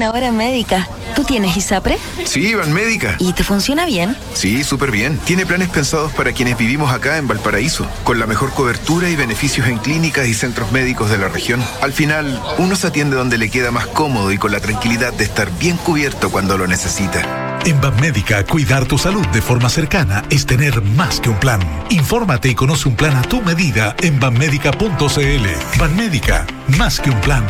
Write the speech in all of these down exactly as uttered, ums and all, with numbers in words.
una hora médica. ¿Tú tienes ISAPRE? Sí, Banmédica. ¿Y te funciona bien? Sí, súper bien. Tiene planes pensados para quienes vivimos acá en Valparaíso, con la mejor cobertura y beneficios en clínicas y centros médicos de la región. Al final, uno se atiende donde le queda más cómodo y con la tranquilidad de estar bien cubierto cuando lo necesita. En Banmédica, cuidar tu salud de forma cercana es tener más que un plan. Infórmate y conoce un plan a tu medida en banmédica punto c l. Banmédica, más que un plan.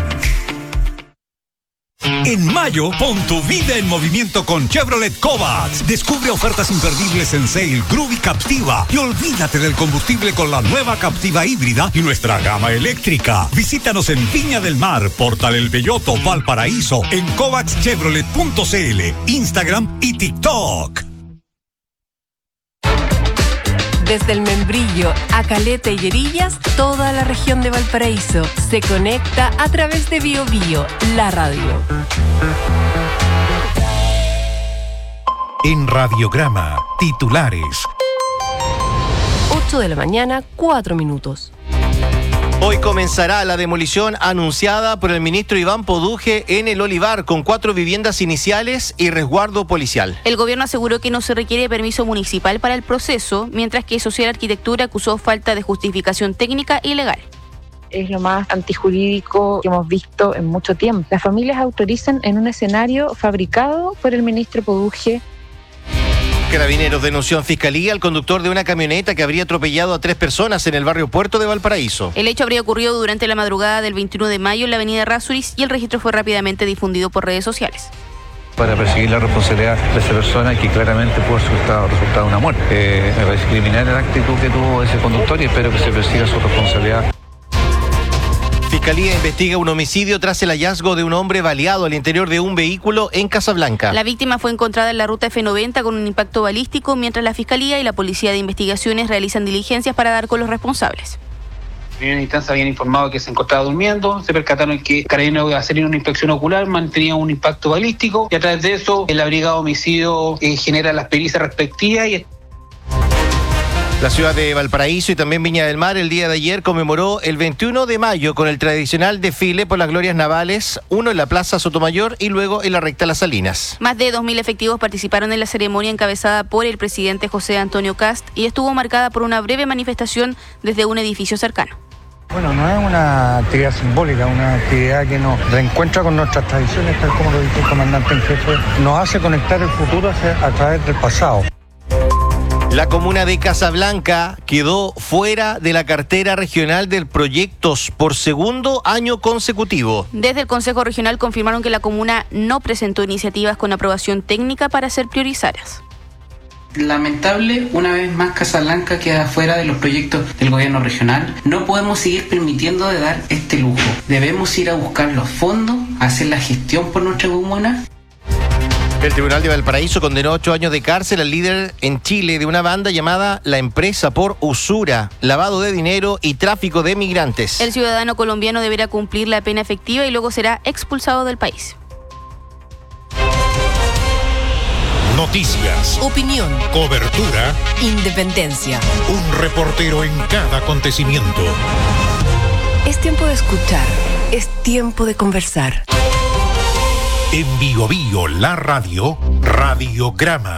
En mayo, pon tu vida en movimiento con Chevrolet Kovacs. Descubre ofertas imperdibles en Sail, Groove y Captiva. Y olvídate del combustible con la nueva Captiva híbrida y nuestra gama eléctrica. Visítanos en Viña del Mar, Portal El Belloto, Valparaíso, en kovacs chevrolet punto c l, Instagram y TikTok. Desde el Membrillo a Caleta y Herillas, toda la región de Valparaíso se conecta a través de Bio Bio, la radio. En Radiograma, titulares. ocho de la mañana, cuatro minutos. Hoy comenzará la demolición anunciada por el ministro Iván Poduje en El Olivar, con cuatro viviendas iniciales y resguardo policial. El gobierno aseguró que no se requiere permiso municipal para el proceso, mientras que Social Arquitectura acusó falta de justificación técnica y legal. Es lo más antijurídico que hemos visto en mucho tiempo. Las familias autorizan en un escenario fabricado por el ministro Poduje. Carabineros denunció en Fiscalía al conductor de una camioneta que habría atropellado a tres personas en el barrio Puerto de Valparaíso. El hecho habría ocurrido durante la madrugada del veintiuno de mayo en la avenida Errázuriz y el registro fue rápidamente difundido por redes sociales. Para perseguir la responsabilidad de esa persona que claramente pudo resultar resultado de una muerte. Eh, me parece criminal la actitud que tuvo ese conductor y espero que se persiga su responsabilidad. Fiscalía investiga un homicidio tras el hallazgo de un hombre baleado al interior de un vehículo en Casablanca. La víctima fue encontrada en la ruta F noventa con un impacto balístico, mientras la Fiscalía y la Policía de Investigaciones realizan diligencias para dar con los responsables. En primera instancia habían informado que se encontraba durmiendo, se percataron que Carabineros iba a hacer una inspección ocular, mantenía un impacto balístico y a través de eso la Brigada de Homicidio eh, genera las pericias respectivas y La ciudad de Valparaíso y también Viña del Mar el día de ayer conmemoró el veintiuno de mayo con el tradicional desfile por las glorias navales, uno en la Plaza Sotomayor y luego en la Recta Las Salinas. Más de dos mil efectivos participaron en la ceremonia encabezada por el presidente José Antonio Kast y estuvo marcada por una breve manifestación desde un edificio cercano. Bueno, no es una actividad simbólica, una actividad que nos reencuentra con nuestras tradiciones, tal como lo dijo el comandante en jefe, nos hace conectar el futuro hacia, a través del pasado. La comuna de Casablanca quedó fuera de la cartera regional del Proyectos por segundo año consecutivo. Desde el Consejo Regional confirmaron que la comuna no presentó iniciativas con aprobación técnica para ser priorizadas. Lamentable, una vez más Casablanca queda fuera de los proyectos del gobierno regional. No podemos seguir permitiendo de dar este lujo. Debemos ir a buscar los fondos, hacer la gestión por nuestra comuna. El Tribunal de Valparaíso condenó ocho años de cárcel al líder en Chile de una banda llamada La Empresa por usura, lavado de dinero y tráfico de migrantes. El ciudadano colombiano deberá cumplir la pena efectiva y luego será expulsado del país. Noticias, Opinión, cobertura, independencia. un reportero en cada acontecimiento. Es tiempo de escuchar, es tiempo de conversar. En Bio Bio, la radio, Radiograma.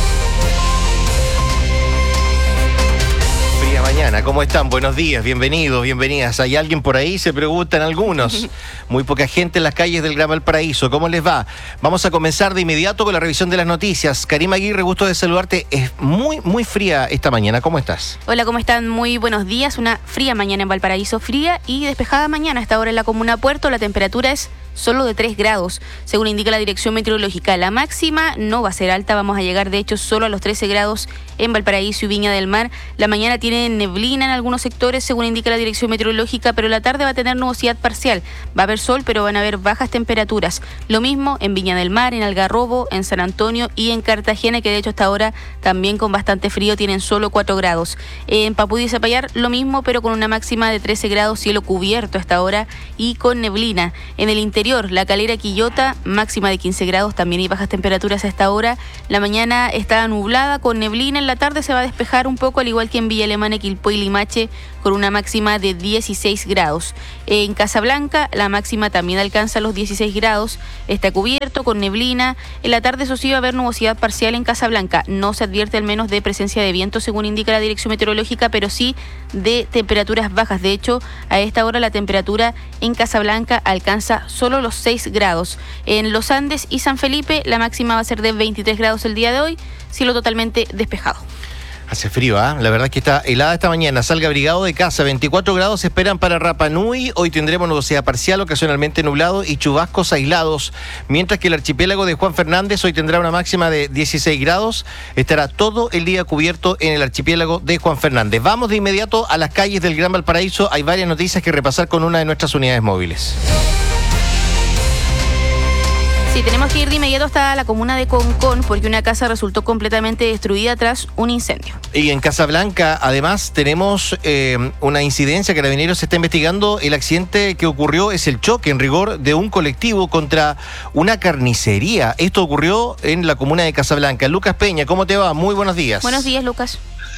Fría mañana, ¿cómo están? Buenos días, bienvenidos, bienvenidas. ¿Hay alguien por ahí? Se preguntan algunos. Muy poca gente en las calles del Gran Valparaíso. ¿Cómo les va? Vamos a comenzar de inmediato con la revisión de las noticias. Karima Aguirre, gusto de saludarte. Es muy, muy fría esta mañana. ¿Cómo estás? Hola, ¿cómo están? Muy buenos días. Una fría mañana en Valparaíso, fría y despejada mañana. A esta hora en la comuna Puerto la temperatura es solo de tres grados, según indica la Dirección Meteorológica. La máxima no va a ser alta, vamos a llegar de hecho solo a los trece grados en Valparaíso y Viña del Mar. La mañana tiene neblina en algunos sectores, según indica la Dirección Meteorológica, pero la tarde va a tener nubosidad parcial. Va a haber sol, pero van a haber bajas temperaturas. Lo mismo en Viña del Mar, en Algarrobo, en San Antonio y en Cartagena, que de hecho hasta ahora también con bastante frío, tienen solo cuatro grados. En Papudí y Zapallar lo mismo, pero con una máxima de trece grados, cielo cubierto hasta ahora y con neblina. En el interior interior, La Calera, Quillota, máxima de quince grados, también hay bajas temperaturas a esta hora. La mañana está nublada con neblina, en la tarde se va a despejar un poco, al igual que en Villa Alemana, Quilpué y Limache, con una máxima de dieciséis grados. En Casablanca, la máxima también alcanza los dieciséis grados, está cubierto con neblina. En la tarde, eso sí, va a haber nubosidad parcial en Casablanca. No se advierte al menos de presencia de viento, según indica la Dirección Meteorológica, pero sí de temperaturas bajas. De hecho, a esta hora la temperatura en Casablanca alcanza solo los seis grados. En Los Andes y San Felipe, la máxima va a ser de veintitrés grados el día de hoy, cielo totalmente despejado. Hace frío, ¿ah? ¿eh? La verdad es que está helada esta mañana. Salga abrigado de casa. veinticuatro grados se esperan para Rapa Nui. Hoy tendremos nubosidad parcial, ocasionalmente nublado y chubascos aislados. Mientras que el archipiélago de Juan Fernández hoy tendrá una máxima de dieciséis grados. Estará todo el día cubierto en el archipiélago de Juan Fernández. Vamos de inmediato a las calles del Gran Valparaíso. Hay varias noticias que repasar con una de nuestras unidades móviles. Sí, tenemos que ir de inmediato hasta la comuna de Concón porque una casa resultó completamente destruida tras un incendio. Y en Casablanca, además, tenemos eh, una incidencia. Carabineros está investigando el accidente que ocurrió, es el choque en rigor de un colectivo contra una carnicería. Esto ocurrió en la comuna de Casablanca. Lucas Peña, ¿cómo te va? Muy buenos días. Buenos días, Lucas.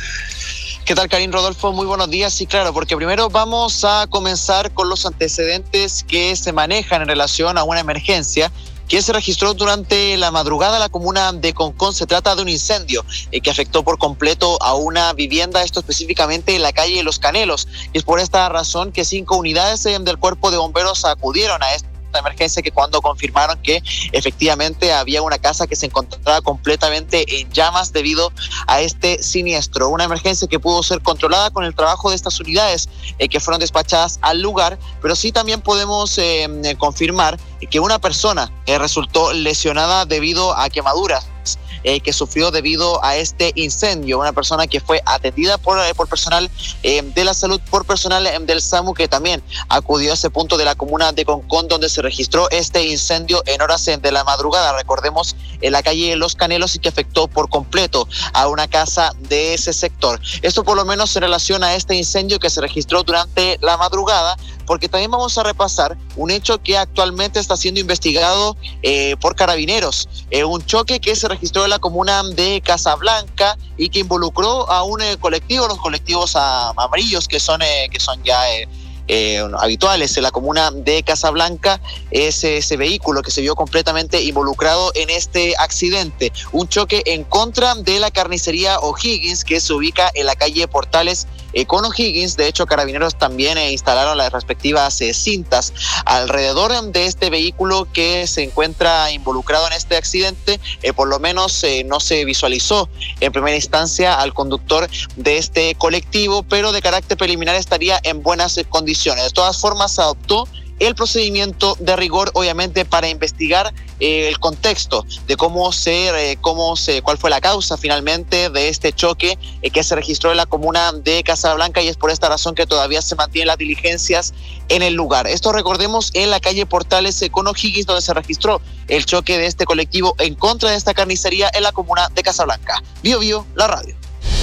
¿Qué tal, Karin, Rodolfo? Muy buenos días. Sí, claro, porque primero vamos a comenzar con los antecedentes que se manejan en relación a una emergencia que se registró durante la madrugada en la comuna de Concón. Se trata de un incendio eh, que afectó por completo a una vivienda, esto específicamente en la calle Los Canelos. Y es por esta razón que cinco unidades eh, del cuerpo de bomberos acudieron a esta emergencia, que cuando confirmaron que efectivamente había una casa que se encontraba completamente en llamas debido a este siniestro. Una emergencia que pudo ser controlada con el trabajo de estas unidades eh, que fueron despachadas al lugar, pero sí también podemos eh, confirmar que una persona eh, resultó lesionada debido a quemaduras Eh, que sufrió debido a este incendio. Una persona que fue atendida por, eh, por personal eh, de la salud, por personal eh, del SAMU, que también acudió a ese punto de la comuna de Concón donde se registró este incendio en horas eh, de la madrugada. Recordemos, en la calle Los Canelos, y que afectó por completo a una casa de ese sector. Esto por lo menos en relación a este incendio que se registró durante la madrugada, porque también vamos a repasar un hecho que actualmente está siendo investigado eh, por Carabineros. Eh, un choque que se registró en la comuna de Casablanca y que involucró a un eh, colectivo, los colectivos a, amarillos que son, eh, que son ya eh, eh, habituales en la comuna de Casablanca. Es ese vehículo que se vio completamente involucrado en este accidente. Un choque en contra de la carnicería O'Higgins, que se ubica en la calle Portales Eh, con O'Higgins. De hecho, Carabineros también eh, instalaron las respectivas eh, cintas alrededor de este vehículo que se encuentra involucrado en este accidente. Eh, por lo menos eh, no se visualizó en primera instancia al conductor de este colectivo, pero de carácter preliminar estaría en buenas eh, condiciones. De todas formas, se adoptó el procedimiento de rigor, obviamente, para investigar eh, el contexto de cómo se, eh, cómo se, cuál fue la causa finalmente de este choque eh, que se registró en la comuna de Casablanca, y es por esta razón que todavía se mantienen las diligencias en el lugar. Esto, recordemos, en la calle Portales eh, con O'Higgins, donde se registró el choque de este colectivo en contra de esta carnicería en la comuna de Casablanca. Bio Bio, la radio.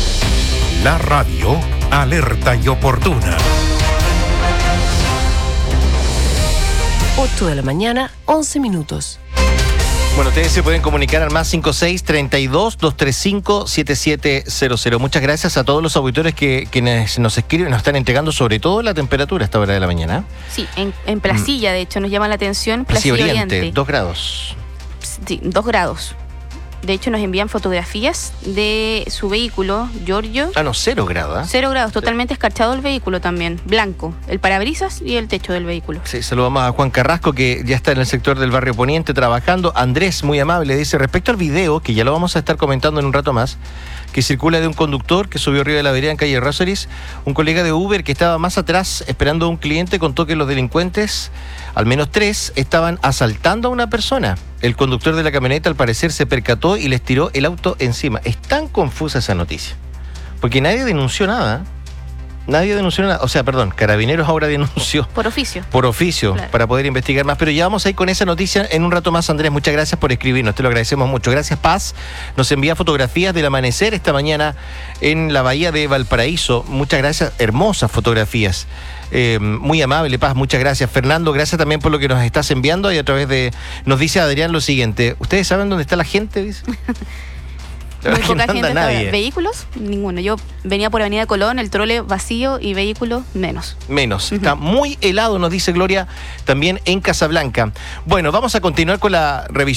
La radio, alerta y oportuna. ocho de la mañana, once minutos. Bueno, ustedes se pueden comunicar al más cinco seis, treinta y dos, doscientos treinta y cinco, setenta y siete cero cero. Muchas gracias a todos los auditores que, que nos escriben, nos están entregando sobre todo la temperatura a esta hora de la mañana. Sí, en, en Placilla, mm. de hecho, nos llama la atención. Placilla Placilla Oriente, Oriente, dos grados. Sí, dos grados. De hecho, nos envían fotografías de su vehículo, Giorgio. Ah, no, cero grados. ¿eh? Cero grados, totalmente escarchado el vehículo también, blanco. El parabrisas y el techo del vehículo. Sí, saludamos a Juan Carrasco, que ya está en el sector del barrio Poniente trabajando. Andrés, muy amable, dice, respecto al video, que ya lo vamos a estar comentando en un rato más, que circula de un conductor que subió arriba de la vereda en calle Ráceres, un colega de Uber que estaba más atrás esperando a un cliente contó que los delincuentes, al menos tres, estaban asaltando a una persona. El conductor de la camioneta al parecer se percató y les tiró el auto encima. Es tan confusa esa noticia, porque nadie denunció nada. Nadie denunció nada, o sea, perdón, Carabineros ahora denunció. Por oficio. Por oficio, claro, para poder investigar más. Pero ya vamos a ir con esa noticia en un rato más, Andrés. Muchas gracias por escribirnos, te lo agradecemos mucho. Gracias, Paz. Nos envía fotografías del amanecer esta mañana en la bahía de Valparaíso. Muchas gracias, hermosas fotografías. Eh, muy amable, Paz, muchas gracias. Fernando, gracias también por lo que nos estás enviando y a través de... Nos dice Adrián lo siguiente, ¿ustedes saben dónde está la gente? Dice. La Muy verdad poca que no gente. anda Estaba- nadie. ¿Vehículos? Ninguno. Yo venía por Avenida Colón, el trole vacío y vehículos menos. Menos. Está muy helado, nos dice Gloria, también en Casablanca. Bueno, vamos a continuar con la revisión.